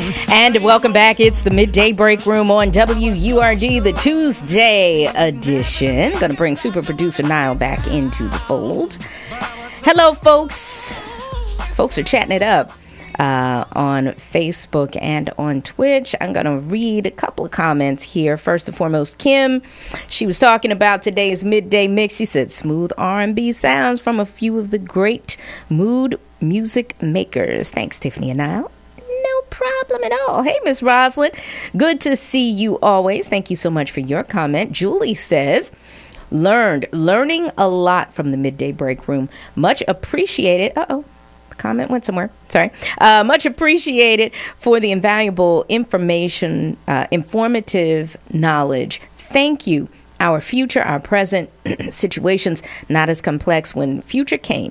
And welcome back. It's the Midday Break Room on WURD, the Tuesday edition. Going to bring super producer Niall back into the fold. Hello, folks. Folks are chatting it up on Facebook and on Twitch. I'm going to read a couple of comments here. First and foremost, Kim, she was talking about today's midday mix. She said smooth R&B sounds from a few of the great mood music makers. Thanks, Tiffany and Niall. No problem at all. Hey, Miss Roslyn, good to see you always. Thank you so much for your comment. Julie says, learning a lot from the Midday Break Room. Much appreciated. The comment went somewhere. Sorry. Much appreciated for the invaluable information, informative knowledge. Thank you. Our future, our present situations, not as complex when future came.